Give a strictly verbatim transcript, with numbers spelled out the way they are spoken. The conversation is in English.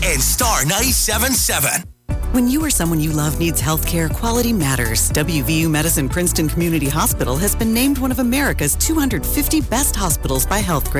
and Star ninety-seven point seven. When you or someone you love needs health care, quality matters. W V U Medicine Princeton Community Hospital has been named one of America's two hundred fifty best hospitals by Healthgrade.